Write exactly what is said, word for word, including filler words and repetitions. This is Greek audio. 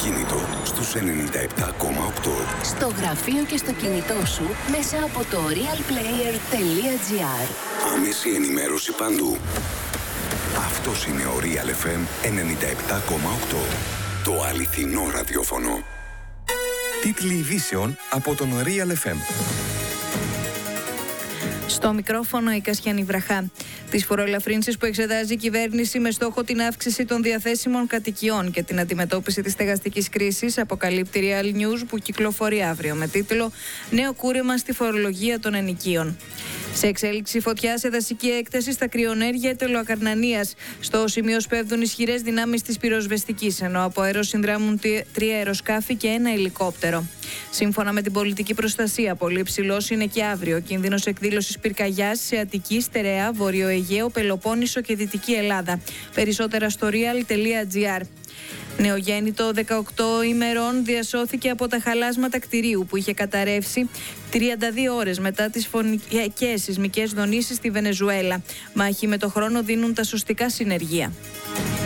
αυτοκίνητο στους ενενήντα επτά κόμμα οκτώ. Στο γραφείο και στο κινητό σου μέσα από το real player τελεία gr. Άμεση ενημέρωση παντού. Αυτός είναι ο Real εφ εμ ενενήντα επτά κόμμα οκτώ. Το αληθινό ραδιόφωνο. Τίτλοι ειδήσεων από τον Real εφ εμ. Στο μικρόφωνο η Κασιανή Βραχά. Τις φοροελαφρύνσεις που εξετάζει η κυβέρνηση με στόχο την αύξηση των διαθέσιμων κατοικιών και την αντιμετώπιση της στεγαστικής κρίσης, αποκαλύπτει Real News, που κυκλοφορεί αύριο με τίτλο «Νέο κούρεμα στη φορολογία των ενοικίων». Σε εξέλιξη φωτιά σε δασική έκταση στα Κρυονέρια Τελοακαρνανίας. Στο σημείο σπέβδουν ισχυρές δυνάμεις της πυροσβεστικής, ενώ από αέρος συνδράμουν τρία αεροσκάφη και ένα ελικόπτερο. Σύμφωνα με την πολιτική προστασία, πολύ υψηλός είναι και αύριο ο κίνδυνος εκδήλωσης πυρκαγιάς σε Αττική, Στερεά, Βόρειο Αιγαίο, Πελοπόννησο και Δυτική Ελλάδα. Περισσότερα στο real τελεία gr. Νεογέννητο δεκαοκτώ ημερών διασώθηκε από τα χαλάσματα κτηρίου που είχε καταρρεύσει τριάντα δύο ώρες μετά τις φωνικές σεισμικές δονήσεις στη Βενεζουέλα. Μάχη με το χρόνο δίνουν τα σωστικά συνεργεία.